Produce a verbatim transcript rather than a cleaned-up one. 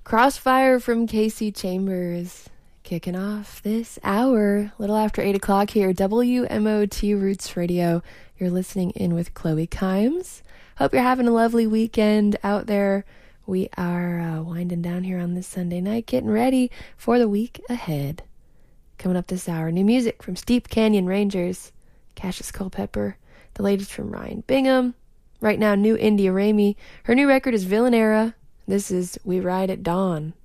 Crossfire from Casey Chambers. Kicking off this hour, a little after eight o'clock here, W M O T Roots Radio. You're listening in with Chloe Kimes. Hope you're having a lovely weekend out there. We are uh, winding down here on this Sunday night, getting ready for the week ahead. Coming up this hour, new music from Steep Canyon Rangers, Cassius Culpepper, the latest from Ryan Bingham. Right now, new India Ramey. Her new record is Villainera. This is We Ride at Dawn.